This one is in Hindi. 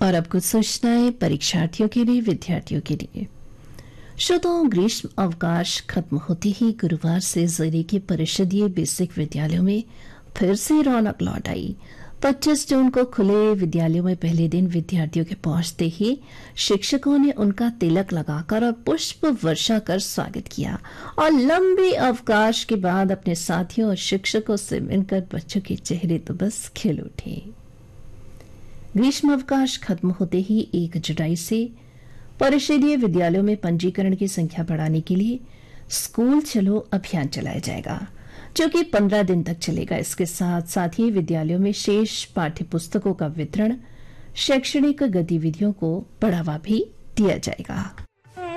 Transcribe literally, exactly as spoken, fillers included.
और अब कुछ सूचनाएं परीक्षार्थियों के लिए, विद्यार्थियों के लिए। श्रोताओं, ग्रीष्म अवकाश खत्म होते ही गुरुवार से जिले के परिषदीय बेसिक विद्यालयों में फिर से रौनक लौट आई। पच्चीस जून को खुले विद्यालयों में पहले दिन विद्यार्थियों के पहुंचते ही शिक्षकों ने उनका तिलक लगाकर और पुष्प वर्षा कर स्वागत किया और लंबे अवकाश के बाद अपने साथियों और शिक्षकों से मिलकर बच्चों के चेहरे तो बस खिल उठे। ग्रीष्म अवकाश खत्म होते ही एक जुलाई से परिषदीय विद्यालयों में पंजीकरण की संख्या बढ़ाने के लिए स्कूल चलो अभियान चलाया जाएगा, जो कि पंद्रह दिन तक चलेगा। इसके साथ साथ ही विद्यालयों में शेष पाठ्य पुस्तकों का वितरण, शैक्षणिक गतिविधियों को बढ़ावा भी दिया जाएगा।